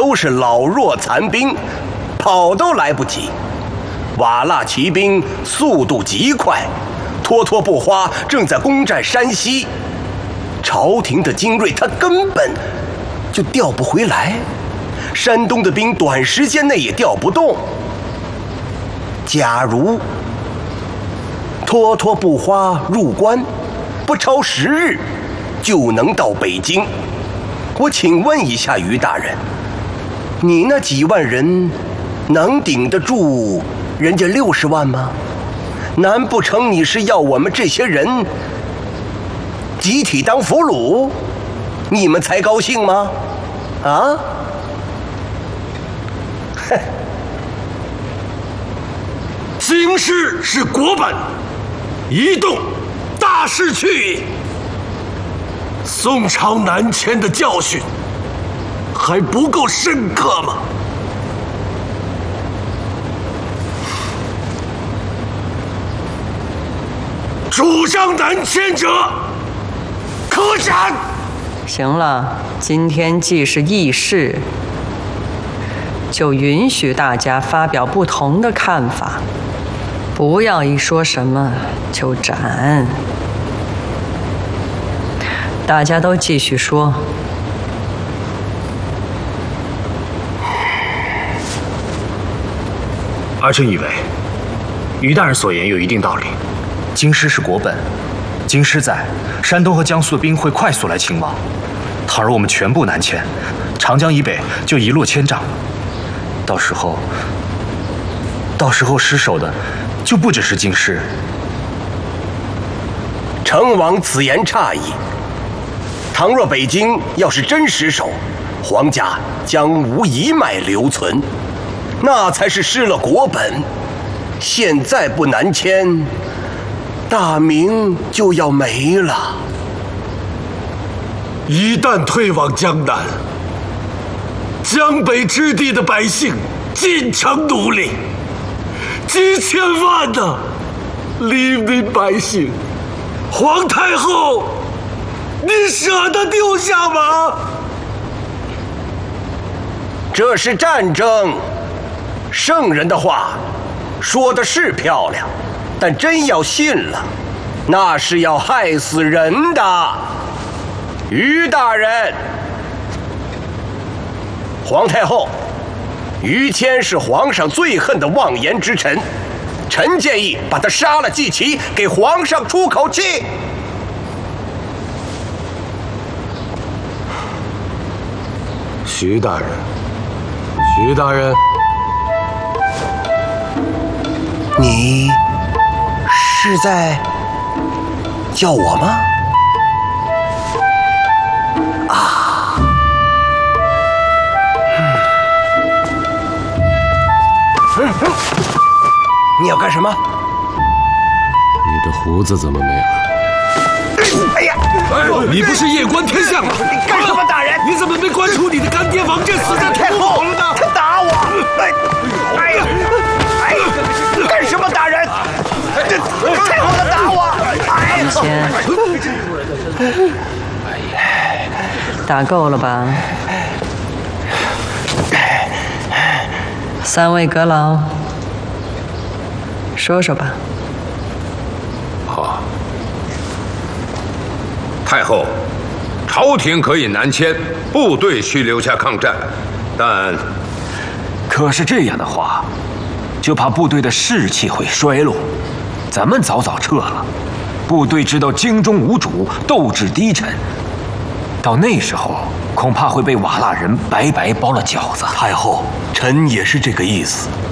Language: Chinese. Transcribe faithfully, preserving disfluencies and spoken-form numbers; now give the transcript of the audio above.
都是老弱残兵，跑都来不及。瓦剌骑兵速度极快，脱脱不花正在攻占山西，朝廷的精锐他根本就调不回来，山东的兵短时间内也调不动。假如脱脱不花入关，不超十日就能到北京。我请问一下于大人，你那几万人能顶得住人家六十万吗？难不成你是要我们这些人集体当俘虏，你们才高兴吗？啊？哼！ 京师是国本，一动大势去矣。宋朝南迁的教训还不够深刻吗？主张南迁者，可斩。 行了，今天既是议事，就允许大家发表不同的看法，不要一说什么就斩。大家都继续说。 儿臣以为，于大人所言有一定道理。京师是国本，京师在，山东和江苏的兵会快速来侵王。倘若我们全部南迁，长江以北就一落千丈。到时候，到时候失守的就不只是京师。 成王此言差矣。倘若北京要是真失守，皇家将无一脉留存，那才是失了国本。现在不南迁，大明就要没了。 一旦退往江南，江北之地的百姓尽成奴隶，几千万的黎民百姓，皇太后，你舍得丢下吗？ 这是战争，圣人的话说的是漂亮，但真要信了，那是要害死人的。于大人，皇太后，于谦是皇上最恨的妄言之臣，臣建议把他杀了祭旗，给皇上出口气。 徐大人，徐大人， 你是在叫我吗？啊，嗯嗯，你要干什么？ 你的胡子怎么没了？ 哎呀！ 你不是夜观天象吗？ 你干什么，大人？ 你怎么没关出你的干爹王振死在太后了呢？他打我！哎，哎呀，哎呀，干什么，大人？这太后他打我！哎呀！打够了吧？三位阁老，说说吧。 好。太后，朝廷可以南迁，部队需留下抗战，但可是这样的话，就怕部队的士气会衰落。咱们早早撤了，部队知道京中无主，斗志低沉，到那时候恐怕会被瓦剌人白白包了饺子。 太后，臣也是这个意思。